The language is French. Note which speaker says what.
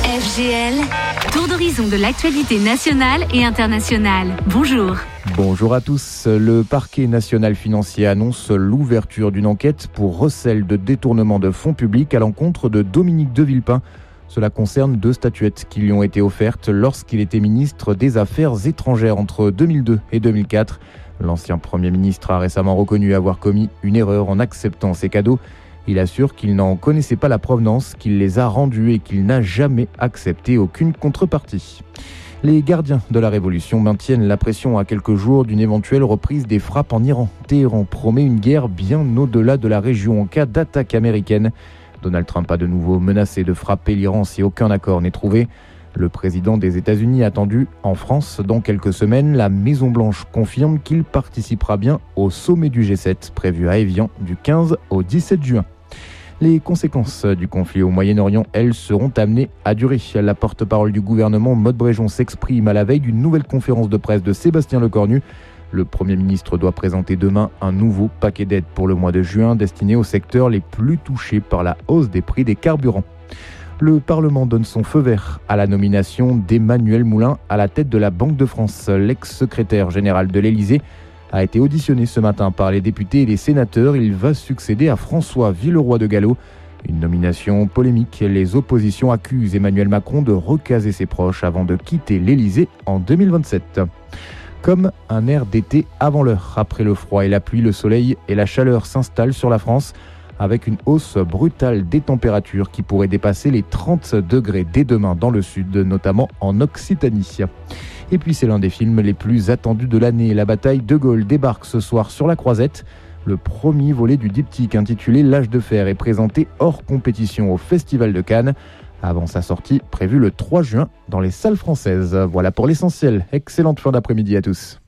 Speaker 1: FGL, tour d'horizon de l'actualité nationale et internationale. Bonjour.
Speaker 2: Bonjour à tous. Le parquet national financier annonce l'ouverture d'une enquête pour recel de détournement de fonds publics à l'encontre de Dominique de Villepin. Cela concerne 2 statuettes qui lui ont été offertes lorsqu'il était ministre des Affaires étrangères entre 2002 et 2004. L'ancien Premier ministre a récemment reconnu avoir commis une erreur en acceptant ces cadeaux. Il assure qu'il n'en connaissait pas la provenance, qu'il les a rendus et qu'il n'a jamais accepté aucune contrepartie. Les gardiens de la révolution maintiennent la pression à quelques jours d'une éventuelle reprise des frappes en Iran. Téhéran promet une guerre bien au-delà de la région en cas d'attaque américaine. Donald Trump a de nouveau menacé de frapper l'Iran si aucun accord n'est trouvé. Le président des États-Unis attendu en France dans quelques semaines. La Maison-Blanche confirme qu'il participera bien au sommet du G7 prévu à Évian du 15 au 17 juin. Les conséquences du conflit au Moyen-Orient, elles, seront amenées à durer. La porte-parole du gouvernement, Maud Bréjon, s'exprime à la veille d'une nouvelle conférence de presse de Sébastien Lecornu. Le Premier ministre doit présenter demain un nouveau paquet d'aides pour le mois de juin destiné aux secteurs les plus touchés par la hausse des prix des carburants. Le Parlement donne son feu vert à la nomination d'Emmanuel Moulin à la tête de la Banque de France. L'ex-secrétaire général de l'Élysée a été auditionné ce matin par les députés et les sénateurs. Il va succéder à François Villeroy de Galhau. Une nomination polémique. Les oppositions accusent Emmanuel Macron de recaser ses proches avant de quitter l'Élysée en 2027. Comme un air d'été avant l'heure. Après le froid et la pluie, le soleil et la chaleur s'installent sur la France, avec une hausse brutale des températures qui pourrait dépasser les 30 degrés dès demain dans le sud, notamment en Occitanie. Et puis c'est l'un des films les plus attendus de l'année. La bataille de Gaulle débarque ce soir sur la Croisette. Le premier volet du diptyque intitulé L'âge de fer est présenté hors compétition au Festival de Cannes, avant sa sortie prévue le 3 juin dans les salles françaises. Voilà pour l'essentiel. Excellente fin d'après-midi à tous.